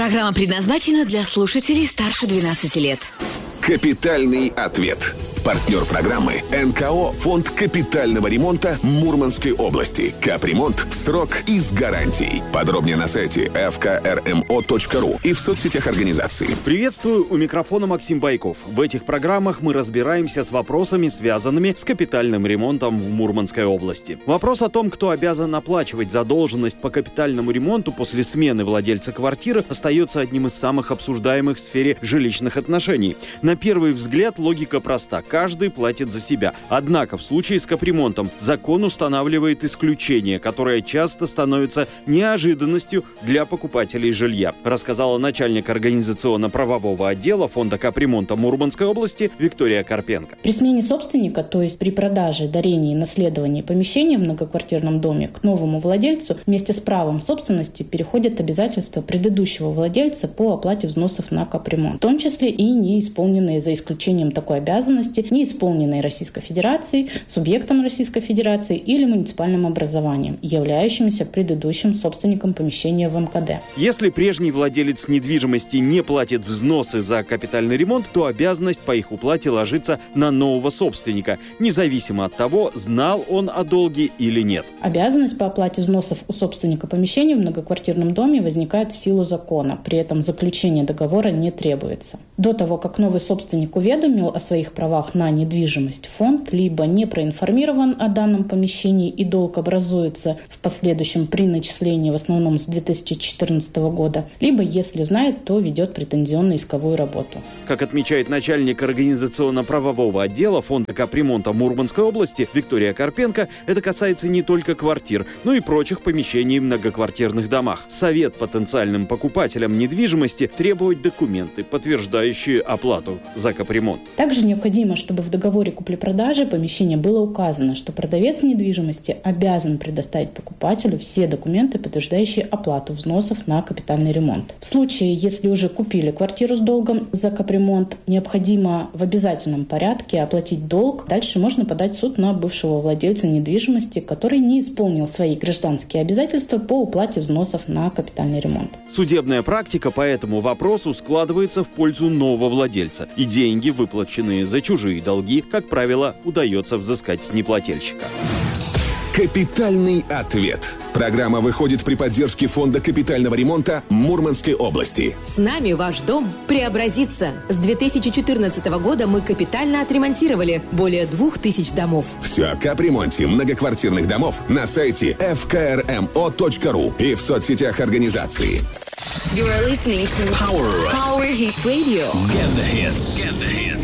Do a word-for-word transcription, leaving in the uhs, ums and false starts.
Программа предназначена для слушателей старше двенадцати лет. Капитальный ответ. Партнер программы эн ка о «Фонд капитального ремонта Мурманской области». Капремонт в срок и с гарантией. Подробнее на сайте эф ка эр эм о точка ру и в соцсетях организации. Приветствую, у микрофона Максим Байков. В этих программах мы разбираемся с вопросами, связанными с капитальным ремонтом в Мурманской области. Вопрос о том, кто обязан оплачивать задолженность по капитальному ремонту после смены владельца квартиры, остается одним из самых обсуждаемых в сфере жилищных отношений. На первый взгляд логика проста. Каждый платит за себя. Однако в случае с капремонтом закон устанавливает исключение, которое часто становится неожиданностью для покупателей жилья, рассказала начальник организационно-правового отдела Фонда капремонта Мурманской области Виктория Карпенко. При смене собственника, то есть при продаже, дарении и наследовании помещения в многоквартирном доме к новому владельцу, вместе с правом собственности переходят обязательства предыдущего владельца по оплате взносов на капремонт, в том числе и неисполненные, за исключением такой обязанности, не исполненной Российской Федерацией, субъектом Российской Федерации или муниципальным образованием, являющимися предыдущим собственником помещения в эм ка дэ. Если прежний владелец недвижимости не платит взносы за капитальный ремонт, то обязанность по их уплате ложится на нового собственника, независимо от того, знал он о долге или нет. Обязанность по оплате взносов у собственника помещения в многоквартирном доме возникает в силу закона, при этом заключение договора не требуется. До того, как новый собственник уведомил о своих правах на недвижимость, фонд либо не проинформирован о данном помещении и долг образуется в последующем при начислении в основном с две тысячи четырнадцатого года, либо, если знает, то ведет претензионно-исковую работу. Как отмечает начальник организационно-правового отдела Фонда капремонта Мурманской области Виктория Карпенко, это касается не только квартир, но и прочих помещений в многоквартирных домах. Совет потенциальным покупателям недвижимости требовать документы, подтверждающие оплату за капремонт. Также необходимо, чтобы в договоре купли-продажи помещения было указано, что продавец недвижимости обязан предоставить покупателю все документы, подтверждающие оплату взносов на капитальный ремонт. В случае, если уже купили квартиру с долгом за капремонт, необходимо в обязательном порядке оплатить долг. Дальше можно подать в суд на бывшего владельца недвижимости, который не исполнил свои гражданские обязательства по уплате взносов на капитальный ремонт. Судебная практика по этому вопросу складывается в пользу нового владельца, и деньги, выплаченные за чужие долги, как правило, удается взыскать с неплательщика. Капитальный ответ. Программа выходит при поддержке Фонда капитального ремонта Мурманской области. С нами ваш дом преобразится. С две тысячи четырнадцатого года мы капитально отремонтировали более двух тысяч домов. Все о капремонте многоквартирных домов на сайте эф ка эр эм о точка ру и в соцсетях организации. You are listening to Power, Power Hit Radio. Get the hits. Get the hits.